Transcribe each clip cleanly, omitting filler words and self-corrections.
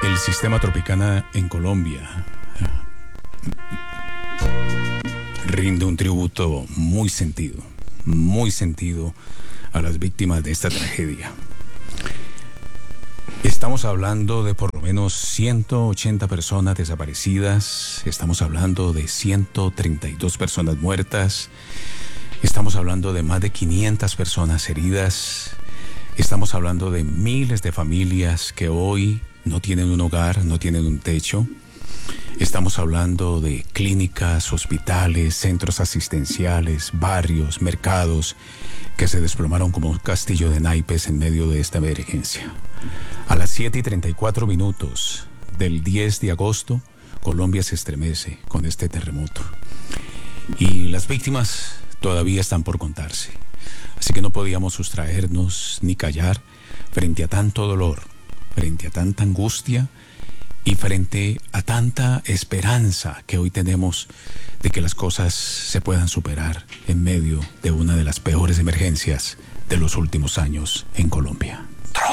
El sistema Tropicana en Colombia rinde un tributo muy sentido a las víctimas de esta tragedia. Estamos hablando de por lo menos 180 personas desaparecidas, estamos hablando de 132 personas muertas, estamos hablando de más de 500 personas heridas, estamos hablando de miles de familias que hoy no tienen un hogar, no tienen un techo. Estamos hablando de clínicas, hospitales, centros asistenciales, barrios, mercados que se desplomaron como un castillo de naipes en medio de esta emergencia. A las 7:34 del 10 de agosto, Colombia se estremece con este terremoto. Y las víctimas todavía están por contarse. Así que no podíamos sustraernos ni callar frente a tanto dolor, frente a tanta angustia y frente a tanta esperanza que hoy tenemos de que las cosas se puedan superar en medio de una de las peores emergencias de los últimos años en Colombia.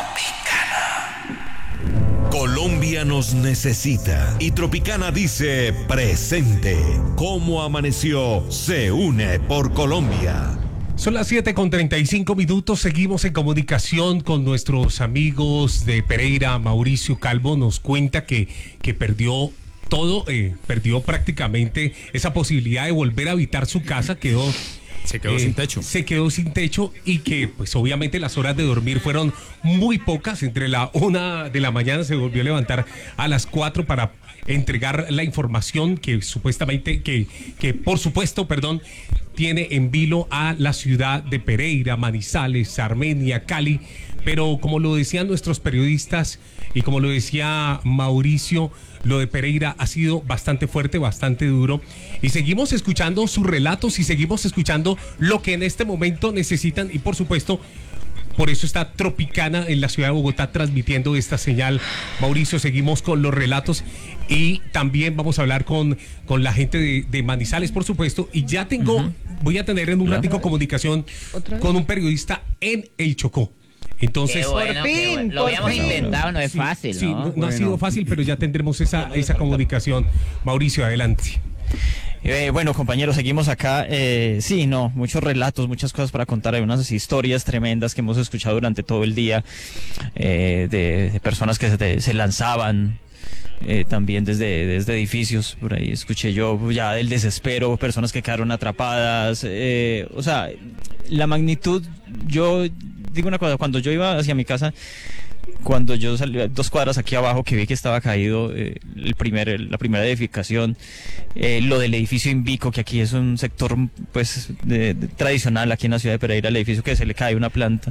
Tropicana. Colombia nos necesita y Tropicana dice presente. ¿Cómo amaneció? Se une por Colombia. Son las 7:35, seguimos en comunicación con nuestros amigos de Pereira. Mauricio Calvo nos cuenta que perdió todo, perdió prácticamente esa posibilidad de volver a habitar su casa, Se quedó sin techo. Se quedó sin techo y que pues obviamente las horas de dormir fueron muy pocas. Entre la 1 de la mañana se volvió a levantar a las 4 para entregar la información que supuestamente, que por supuesto, tiene en vilo a la ciudad de Pereira, Manizales, Armenia, Cali. Pero como lo decían nuestros periodistas y como lo decía Mauricio, lo de Pereira ha sido bastante fuerte, bastante duro. Y seguimos escuchando sus relatos y seguimos escuchando lo que en este momento necesitan. Y por supuesto, por eso está Tropicana en la ciudad de Bogotá transmitiendo esta señal. Mauricio, seguimos con los relatos y también vamos a hablar con la gente de Manizales, por supuesto. Y ya voy a tener en un ratico comunicación con un periodista en el Chocó. Entonces, bueno, por fin, lo habíamos intentado, no es fácil, ¿no? Sí, no ha sido fácil, pero ya tendremos esa comunicación. Mauricio, adelante. Bueno, compañeros, seguimos acá. Muchos relatos, muchas cosas para contar. Hay unas historias tremendas que hemos escuchado durante todo el día de personas que se lanzaban. También desde edificios, por ahí escuché yo ya del desespero, personas que quedaron atrapadas, la magnitud. Yo digo una cosa, cuando yo iba hacia mi casa, cuando yo salí 2 cuadras aquí abajo, que vi que estaba caído la primera edificación, lo del edificio Invico, que aquí es un sector pues tradicional aquí en la ciudad de Pereira, el edificio que se le cae una planta,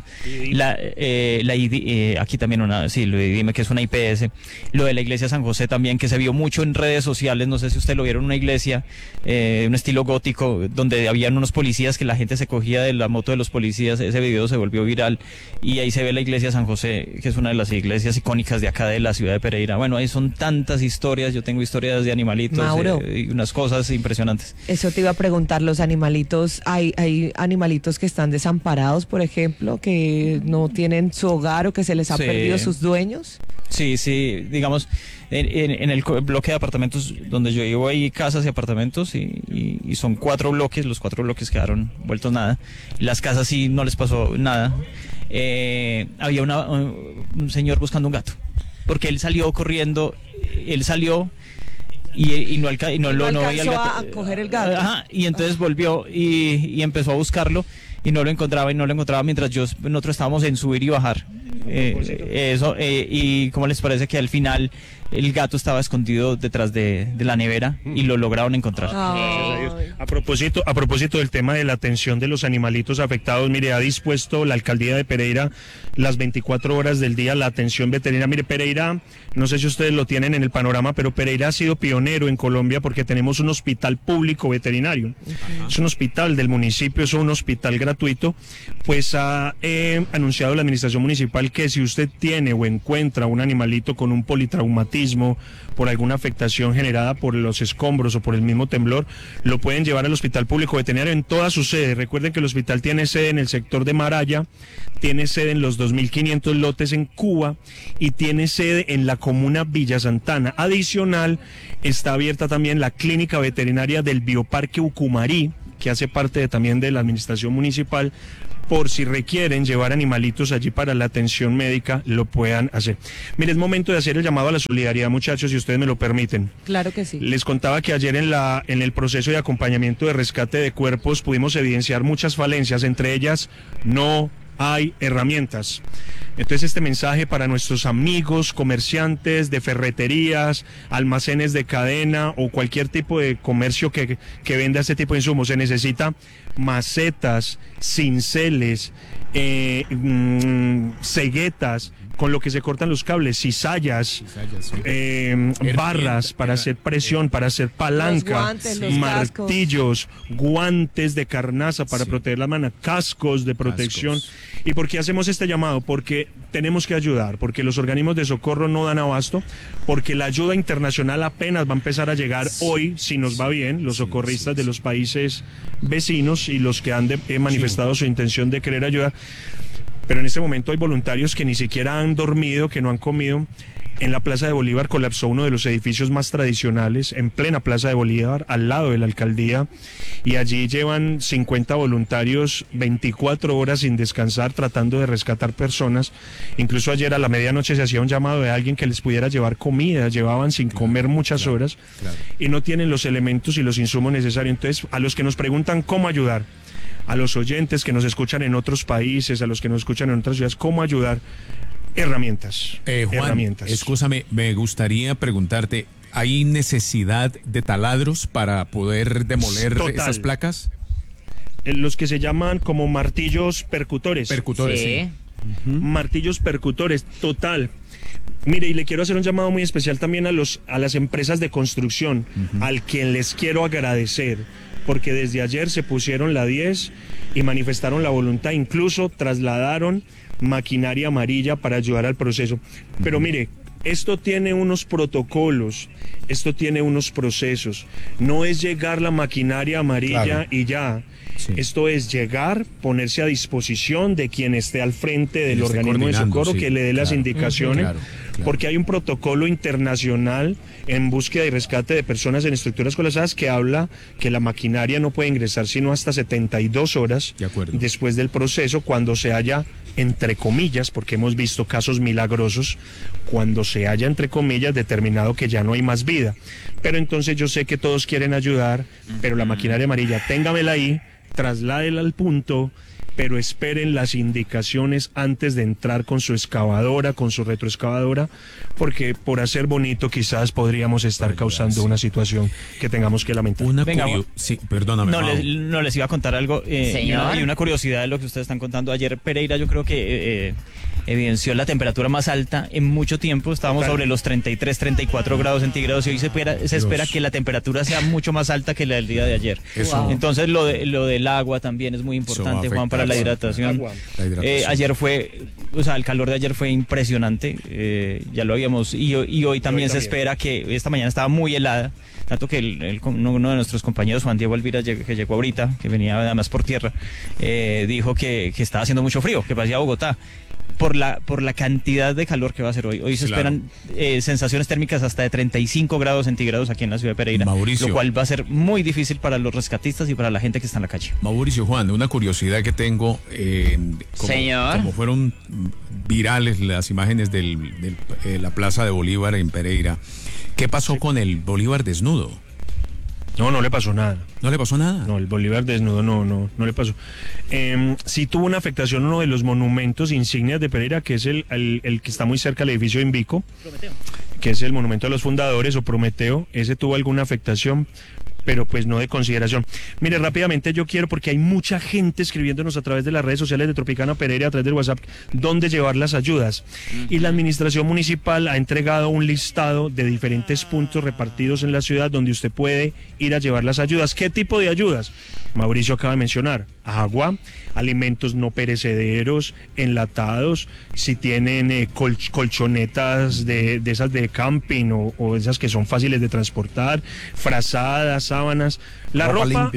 aquí también lo de Dime, que es una IPS, lo de la iglesia San José también, que se vio mucho en redes sociales, no sé si usted lo vieron, una iglesia un estilo gótico, donde habían unos policías que la gente se cogía de la moto de los policías. Ese video se volvió viral y ahí se ve la iglesia San José, que es una de las iglesias icónicas de acá de la ciudad de Pereira. Bueno, ahí son tantas historias. Yo tengo historias de animalitos, Mauro, y unas cosas impresionantes. Eso te iba a preguntar, los animalitos, hay animalitos que están desamparados, por ejemplo, que no tienen su hogar o que se les ha perdido sus dueños. Sí, digamos, en el bloque de apartamentos donde yo vivo hay casas y apartamentos y son 4 bloques, los 4 bloques quedaron vueltos nada. Las casas sí no les pasó nada. Había un señor buscando un gato, porque él salió corriendo, y no veía el gato. A coger el gato. Ajá, y entonces volvió y empezó a buscarlo y no lo encontraba mientras nosotros estábamos en subir y bajar. Y ¿cómo les parece que al final el gato estaba escondido detrás de la nevera y lo lograron encontrar? A propósito del tema de la atención de los animalitos afectados, mire, ha dispuesto la alcaldía de Pereira las 24 horas del día la atención veterinaria. Mire, Pereira, no sé si ustedes lo tienen en el panorama, pero Pereira ha sido pionero en Colombia porque tenemos un hospital público veterinario. Es un hospital del municipio, es un hospital gratuito. Pues ha anunciado la administración municipal tal que si usted tiene o encuentra un animalito con un politraumatismo por alguna afectación generada por los escombros o por el mismo temblor, lo pueden llevar al Hospital Público Veterinario en todas sus sedes. Recuerden que el hospital tiene sede en el sector de Maraya, tiene sede en los 2.500 lotes en Cuba y tiene sede en la comuna Villa Santana. Adicional, está abierta también la clínica veterinaria del Bioparque Ucumarí, que hace parte también de la administración municipal, por si requieren llevar animalitos allí para la atención médica, lo puedan hacer. Mire, es momento de hacer el llamado a la solidaridad, muchachos, si ustedes me lo permiten. Claro que sí. Les contaba que ayer en el proceso de acompañamiento de rescate de cuerpos pudimos evidenciar muchas falencias, entre ellas no hay herramientas. Entonces este mensaje para nuestros amigos comerciantes de ferreterías, almacenes de cadena o cualquier tipo de comercio que venda este tipo de insumos: se necesita macetas, cinceles, ceguetas con lo que se cortan los cables, cizallas, barras para hacer presión, para hacer palanca, guantes, los martillos, guantes de carnaza para proteger la mano, cascos de protección. ¿Y por qué hacemos este llamado? Porque tenemos que ayudar, porque los organismos de socorro no dan abasto, porque la ayuda internacional apenas va a empezar a llegar hoy, si nos va bien, los socorristas de los países vecinos y los que han manifestado su intención de querer ayudar. Pero en este momento hay voluntarios que ni siquiera han dormido, que no han comido. En la Plaza de Bolívar colapsó uno de los edificios más tradicionales, en plena Plaza de Bolívar, al lado de la alcaldía, y allí llevan 50 voluntarios 24 horas sin descansar tratando de rescatar personas. Incluso ayer a la medianoche se hacía un llamado de alguien que les pudiera llevar comida, llevaban sin comer muchas horas y no tienen los elementos y los insumos necesarios. Entonces, a los que nos preguntan cómo ayudar, a los oyentes que nos escuchan en otros países, a los que nos escuchan en otras ciudades, cómo ayudar, herramientas. Juan, herramientas. Escúchame, me gustaría preguntarte, ¿hay necesidad de taladros para poder demoler esas placas? Los que se llaman como martillos percutores. Percutores, sí. Martillos percutores, total. Mire, y le quiero hacer un llamado muy especial también a las empresas de construcción, al quien les quiero agradecer, porque desde ayer se pusieron la 10 y manifestaron la voluntad, incluso trasladaron maquinaria amarilla para ayudar al proceso. Pero mire, esto tiene unos protocolos, esto tiene unos procesos. No es llegar la maquinaria amarilla y ya. Sí. Esto es llegar, ponerse a disposición de quien esté al frente del organismo de socorro, que le dé las indicaciones, porque hay un protocolo internacional en búsqueda y rescate de personas en estructuras colapsadas que habla que la maquinaria no puede ingresar sino hasta 72 horas después del proceso, cuando se haya, entre comillas, porque hemos visto casos milagrosos, cuando se haya, entre comillas, determinado que ya no hay más vida. Pero entonces yo sé que todos quieren ayudar, pero la maquinaria amarilla, téngamela ahí, trasládela al punto, pero esperen las indicaciones antes de entrar con su excavadora, con su retroexcavadora, porque por hacer bonito quizás podríamos estar causando una situación que tengamos que lamentar. Sí, perdóname. No, les iba a contar algo, y una curiosidad de lo que ustedes están contando. Ayer Pereira, yo creo que evidenció la temperatura más alta en mucho tiempo. Estábamos sobre los 33, 34 grados centígrados y hoy se espera que la temperatura sea mucho más alta que la del día de ayer. Entonces lo del agua también es muy importante, Juan, para la hidratación. Ayer el calor de ayer fue impresionante, ya lo habíamos, y hoy también se espera que esta mañana estaba muy helada, tanto que uno de nuestros compañeros, Juan Diego Elvira, que llegó ahorita, que venía además por tierra, dijo que estaba haciendo mucho frío, que parecía Bogotá, por la cantidad de calor que va a hacer hoy. Hoy se esperan sensaciones térmicas hasta de 35 grados centígrados aquí en la ciudad de Pereira, Mauricio, lo cual va a ser muy difícil para los rescatistas y para la gente que está en la calle. Mauricio, Juan, una curiosidad que tengo, como fueron virales las imágenes de la Plaza de Bolívar en Pereira, ¿qué pasó con el Bolívar desnudo? No le pasó nada. ¿No le pasó nada? No, el Bolívar desnudo no le pasó. Sí tuvo una afectación uno de los monumentos insignias de Pereira, que es el que está muy cerca del edificio Invico, que es el monumento de los fundadores, o Prometeo. Ese tuvo alguna afectación, pero pues no de consideración. Mire, rápidamente yo quiero, porque hay mucha gente escribiéndonos a través de las redes sociales de Tropicana Pereira, a través del WhatsApp, dónde llevar las ayudas. Y la administración municipal ha entregado un listado de diferentes puntos repartidos en la ciudad donde usted puede ir a llevar las ayudas. ¿Qué tipo de ayudas? Mauricio acaba de mencionar, agua, alimentos no perecederos, enlatados, si tienen colchonetas de esas de camping o esas que son fáciles de transportar, frazadas, sábanas, la ropa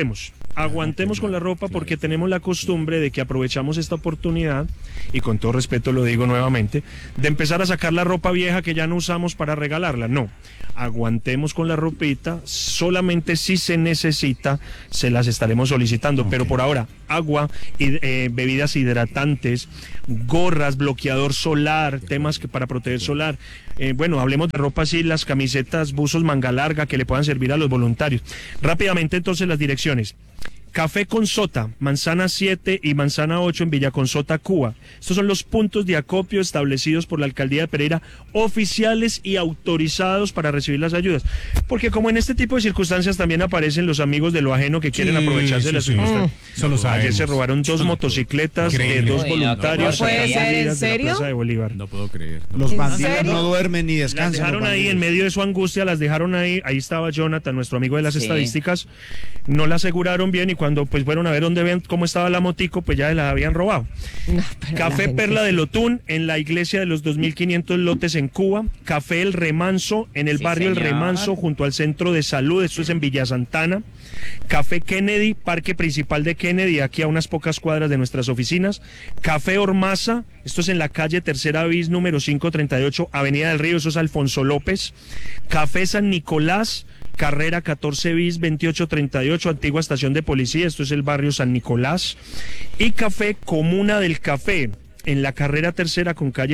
aguantemos con la ropa porque tenemos la costumbre de que aprovechamos esta oportunidad, y con todo respeto lo digo nuevamente, de empezar a sacar la ropa vieja que ya no usamos para regalarla. No, aguantemos con la ropita, solamente si se necesita se las estaremos solicitando, pero por ahora agua, bebidas hidratantes, gorras, bloqueador solar, temas que para proteger solar. Bueno, hablemos de ropa así, las camisetas, buzos manga larga que le puedan servir a los voluntarios. Rápidamente entonces las direcciones. Café Consota, Manzana 7 y Manzana 8 en Villa Consota, Cuba. Estos son los puntos de acopio establecidos por la Alcaldía de Pereira, oficiales y autorizados para recibir las ayudas. Porque como en este tipo de circunstancias también aparecen los amigos de lo ajeno que quieren aprovecharse de las circunstancias. Ayer se robaron 2 motocicletas de 2 voluntarios. ¿No puede ser? ¿En serio? No puedo creer. Los bandidos no duermen ni descansan. Las dejaron ahí en medio de su angustia, las dejaron ahí. Ahí estaba Jonathan, nuestro amigo de las estadísticas. No la aseguraron bien y cuando pues fueron a ver dónde ven cómo estaba la motico, pues ya la habían robado. No, Café Perla de Lotún en la iglesia de los 2.500 lotes en Cuba. Café El Remanso en el barrio El Remanso junto al centro de salud, esto es en Villa Santana. Café Kennedy, parque principal de Kennedy, aquí a unas pocas cuadras de nuestras oficinas. Café Ormaza, esto es en la calle Tercera Bis número 538, Avenida del Río, eso es Alfonso López. Café San Nicolás, carrera 14 bis 2838, antigua estación de policía, esto es el barrio San Nicolás. Y Café Comuna del Café, en la carrera tercera con calle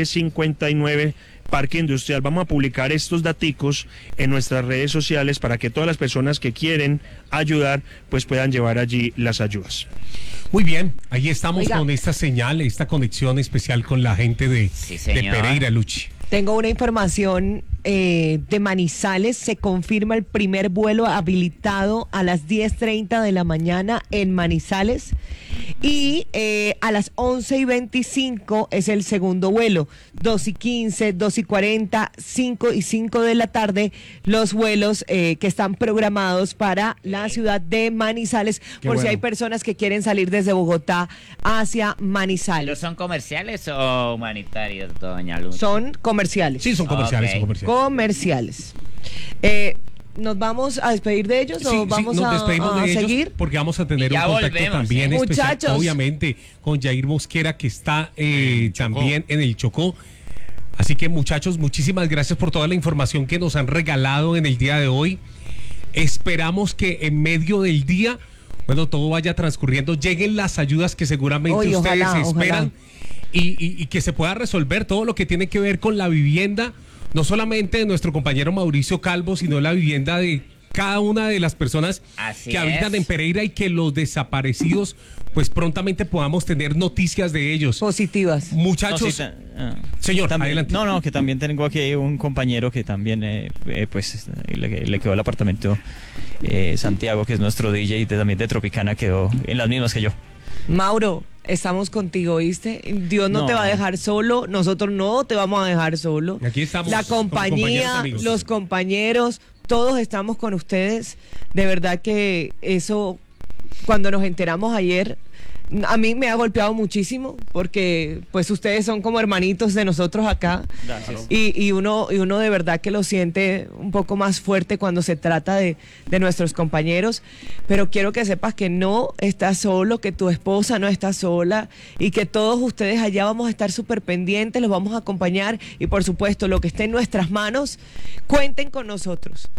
59, Parque Industrial. Vamos a publicar estos daticos en nuestras redes sociales para que todas las personas que quieren ayudar pues puedan llevar allí las ayudas. Muy bien, ahí estamos con esta señal, esta conexión especial con la gente de Pereira, Luchi. Tengo una información de Manizales. Se confirma el primer vuelo habilitado a las 10:30 de la mañana en Manizales. Y a las 11:25 es el segundo vuelo. 2:15, 2:40, 5:05 de la tarde, los vuelos que están programados para la ciudad de Manizales. Si hay personas que quieren salir desde Bogotá hacia Manizales. ¿Pero son comerciales o humanitarios, doña Luz? Son comerciales. Sí, son comerciales, Okay. son comerciales. Comerciales. ¿Nos vamos a despedir de ellos o vamos nos a despedimos de seguir? ellos porque vamos a tener un Ya contacto volvemos, también especial, Muchachos. obviamente, con Jair Mosquera, que está también en el Chocó. Así que, muchachos, muchísimas gracias por toda la información que nos han regalado en el día de hoy. Esperamos que en medio del día, bueno, todo vaya transcurriendo, lleguen las ayudas que seguramente ustedes ojalá, esperan y que se pueda resolver todo lo que tiene que ver con la vivienda, no solamente de nuestro compañero Mauricio Calvo, sino la vivienda de cada una de las personas que habitan en Pereira, y que los desaparecidos pues prontamente podamos tener noticias de ellos. Positivas. Muchachos, señor, también, adelante. No, que también tengo aquí un compañero que también pues le quedó el apartamento Santiago, que es nuestro DJ también de Tropicana, quedó en las mismas que yo. Mauro, estamos contigo, ¿viste? Dios no te va a dejar solo, nosotros no te vamos a dejar solo. Aquí estamos. La compañía, los compañeros, todos estamos con ustedes. De verdad que eso, cuando nos enteramos ayer, a mí me ha golpeado muchísimo, porque pues ustedes son como hermanitos de nosotros acá. Gracias. Y uno de verdad que lo siente un poco más fuerte cuando se trata de nuestros compañeros. Pero quiero que sepas que no estás solo, que tu esposa no está sola, y que todos ustedes allá vamos a estar súper pendientes, los vamos a acompañar, y por supuesto lo que esté en nuestras manos, cuenten con nosotros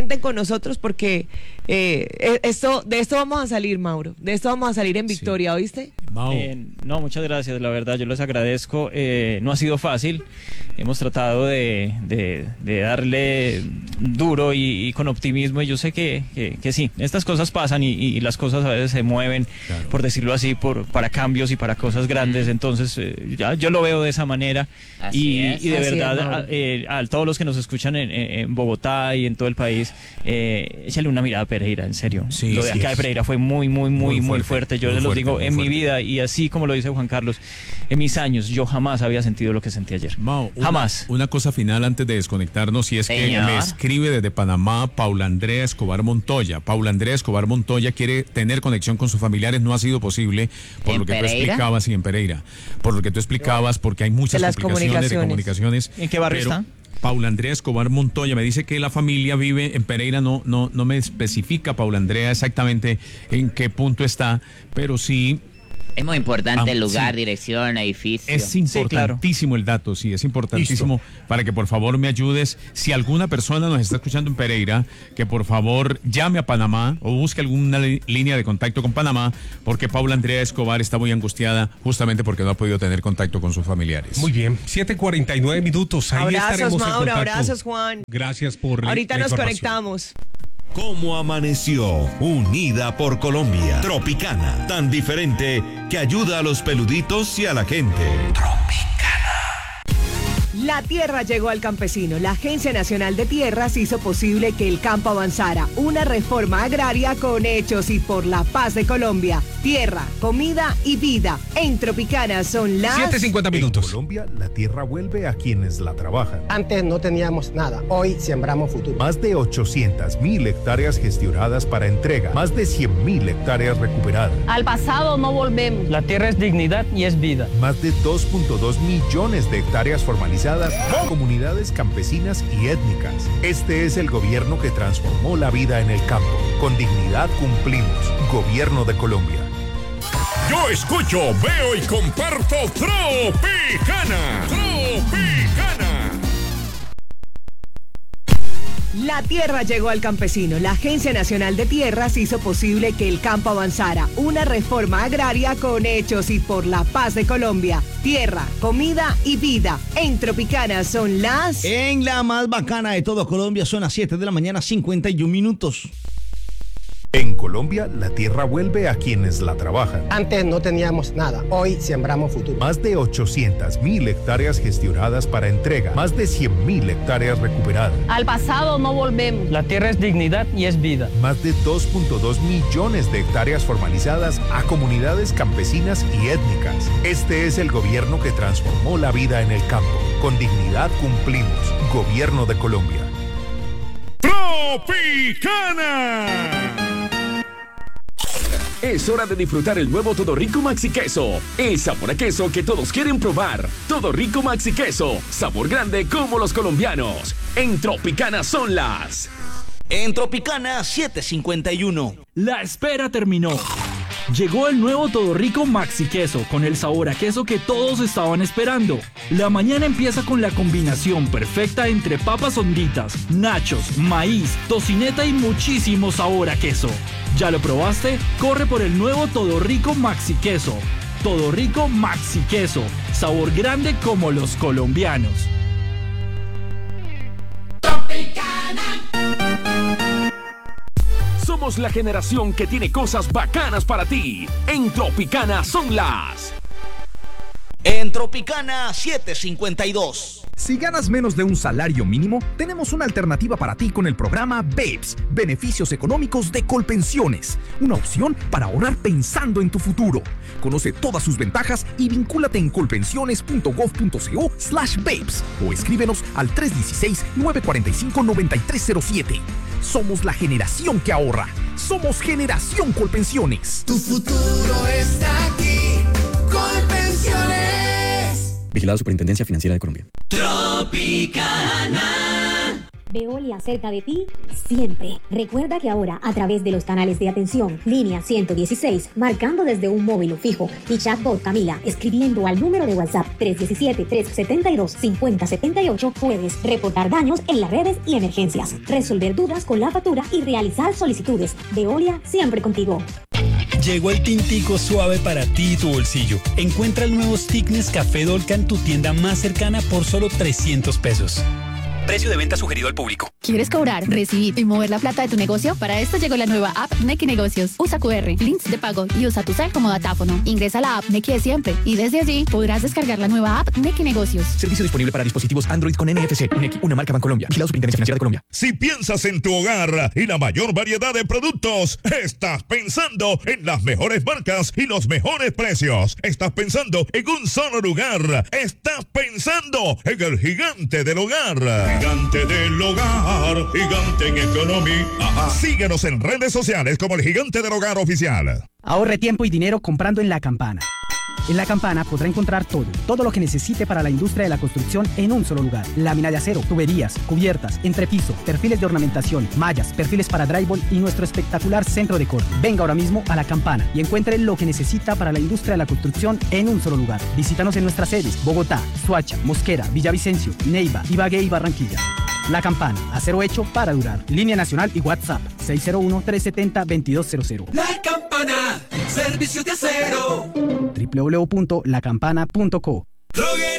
porque de esto vamos a salir, Mauro, de esto vamos a salir en victoria, ¿oíste? No, muchas gracias, la verdad, yo les agradezco. No ha sido fácil, hemos tratado de darle duro y con optimismo, y yo sé que sí, estas cosas pasan y las cosas a veces se mueven, claro, por decirlo así, para cambios y para cosas grandes. Entonces yo lo veo de esa manera. Y de verdad a todos los que nos escuchan en Bogotá y en todo el país, échale una mirada a Pereira, en serio. Lo de acá de Pereira fue muy fuerte. Yo les lo digo, en mi vida, y así como lo dice Juan Carlos, en mis años yo jamás había sentido lo que sentí ayer. Mao, Jamás. Una cosa final antes de desconectarnos, y es que Señor. me escribe desde Panamá Paula Andrea Escobar Montoya. Paula Andrea Escobar Montoya quiere tener conexión con sus familiares, no ha sido posible por ¿En lo que tú Pereira? explicabas, y en Pereira, por lo que tú explicabas, porque hay muchas De las complicaciones de comunicaciones. comunicaciones. ¿En qué barrio pero está? Paula Andrea Escobar Montoya me dice que la familia vive en Pereira, no me especifica Paula Andrea exactamente en qué punto está, pero sí. Es muy importante el lugar, sí. dirección, edificio. Es importantísimo el dato, sí, es importantísimo para que por favor me ayudes. Si alguna persona nos está escuchando en Pereira, que por favor llame a Panamá o busque alguna línea de contacto con Panamá, porque Paula Andrea Escobar está muy angustiada justamente porque no ha podido tener contacto con sus familiares. Muy bien, 7:49 minutos. Ahí Abrazos, estaremos en Mauro, contacto. abrazos, Juan. Gracias por Ahorita la nos información. conectamos. ¿Cómo amaneció? Unida por Colombia. Tropicana. Tan diferente que ayuda a los peluditos y a la gente. La tierra llegó al campesino. La Agencia Nacional de Tierras hizo posible que el campo avanzara. Una reforma agraria con hechos y por la paz de Colombia. Tierra, comida y vida. En Tropicana son las 7:50 minutos. En Colombia, la tierra vuelve a quienes la trabajan. Antes no teníamos nada, hoy sembramos futuro. Más de 800.000 hectáreas gestionadas para entrega, más de 100.000 hectáreas recuperadas, Al pasado no volvemos. La tierra es dignidad y es vida. más de 2.2 millones de hectáreas formalizadas, comunidades campesinas y étnicas. Este es el gobierno que transformó la vida en el campo. Con dignidad cumplimos. Gobierno de Colombia. Yo escucho, veo y comparto Tropicana. Tropicana. La tierra llegó al campesino. La Agencia Nacional de Tierras hizo posible que el campo avanzara. Una reforma agraria con hechos y por la paz de Colombia. Tierra, comida y vida. En Tropicana son las... En la más bacana de todo Colombia son las 7 de la mañana, 51 minutos. En Colombia, la tierra vuelve a quienes la trabajan. Antes no teníamos nada, hoy sembramos futuro. Más de 800.000 hectáreas gestionadas para entrega, más de 100.000 hectáreas recuperadas, Al pasado no volvemos. La tierra es dignidad y es vida. más de 2.2 millones de hectáreas formalizadas a comunidades campesinas y étnicas. Este es el gobierno que transformó la vida en el campo. Con dignidad cumplimos. Gobierno de Colombia. Tropicana. Es hora de disfrutar el nuevo Todo Rico Maxi Queso. El sabor a queso que todos quieren probar. Todo Rico Maxi Queso. Sabor grande como los colombianos. En Tropicana son las... En Tropicana 7:51. La espera terminó. Llegó el nuevo Todo Rico Maxi Queso con el sabor a queso que todos estaban esperando. La mañana empieza con la combinación perfecta entre papas honditas, nachos, maíz, tocineta y muchísimo sabor a queso. ¿Ya lo probaste? Corre por el nuevo Todo Rico Maxi Queso. Todo Rico Maxi Queso. Sabor grande como los colombianos. Somos la generación que tiene cosas bacanas para ti. En Tropicana son las... En Tropicana 7:52. Si ganas menos de un salario mínimo, tenemos una alternativa para ti con el programa BEPS, Beneficios Económicos de Colpensiones. Una opción para ahorrar pensando en tu futuro. Conoce todas sus ventajas y vincúlate en colpensiones.gov.co/BEPS o escríbenos al 316-945-9307. Somos la generación que ahorra. Somos Generación Colpensiones. Tu futuro está aquí. Colpensiones. Vigilado Superintendencia Financiera de Colombia. Tropicana. Veolia cerca de ti siempre. Recuerda que ahora a través de los canales de atención, línea 116, marcando desde un móvil fijo y chatbot Camila, escribiendo al número de WhatsApp 317-372-5078, puedes reportar daños en las redes y emergencias, resolver dudas con la factura y realizar solicitudes. Veolia siempre contigo. Llegó el tintico suave para ti y tu bolsillo. Encuentra el nuevo Stick Nescafé Dolca en tu tienda más cercana por solo 300 pesos. Precio de venta sugerido al público. ¿Quieres cobrar, recibir y mover la plata de tu negocio? Para esto llegó la nueva app Nequi Negocios. Usa QR, links de pago y usa tu cel como datáfono. Ingresa a la app Nequi de siempre y desde allí podrás descargar la nueva app Nequi Negocios. Servicio disponible para dispositivos Android con NFC. Nequi, una marca Bancolombia. Vigilado Superintendencia Financiera de Colombia. Si piensas en tu hogar y la mayor variedad de productos, estás pensando en las mejores marcas y los mejores precios. Estás pensando en un solo lugar. Estás pensando en el gigante del hogar. Gigante del hogar, gigante en economía. Síguenos en redes sociales como el Gigante del Hogar Oficial. Ahorre tiempo y dinero comprando en La Campana. En La Campana podrá encontrar todo lo que necesite para la industria de la construcción en un solo lugar. Lámina de acero, tuberías, cubiertas, entrepiso, perfiles de ornamentación, mallas, perfiles para drywall y nuestro espectacular centro de corte. Venga ahora mismo a La Campana y encuentre lo que necesita para la industria de la construcción en un solo lugar. Visítanos en nuestras sedes: Bogotá, Soacha, Mosquera, Villavicencio, Neiva, Ibagué y Barranquilla. La Campana, acero hecho para durar. Línea nacional y WhatsApp 601-370-2200. La Campana, servicios de acero. www.lacampana.co